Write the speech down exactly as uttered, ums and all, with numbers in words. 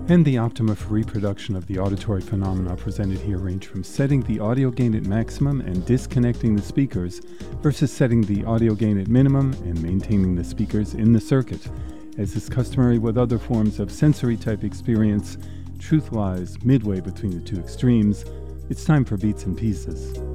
And the optima for reproduction of the auditory phenomena presented here range from setting the audio gain at maximum and disconnecting the speakers versus setting the audio gain at minimum and maintaining the speakers in the circuit. As is customary with other forms of sensory-type experience, truth lies midway between the two extremes. It's time for Beats and Pieces.